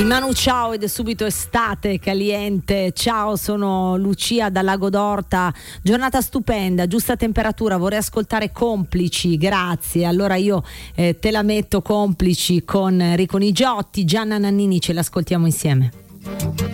Manu, ciao, ed è subito estate caliente. Ciao, sono Lucia da Lago d'Orta. Giornata stupenda, giusta temperatura. Vorrei ascoltare Complici, grazie. Allora io te la metto, Complici, con Enrico Nigiotti, Gianna Nannini, ce l'ascoltiamo insieme.